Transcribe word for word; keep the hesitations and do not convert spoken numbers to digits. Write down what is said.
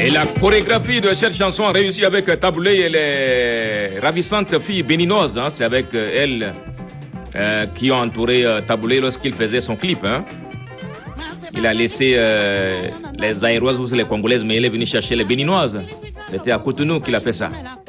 Et la chorégraphie de cette chanson a réussi avec Taboulé et les ravissantes filles béninoises. Hein. C'est avec elles euh, qui ont entouré euh, Taboulé lorsqu'il faisait son clip. Hein. Il a laissé euh, les Aéroises ou les Congolaises, mais il est venu chercher les béninoises. C'était à Cotonou qu'il a fait ça.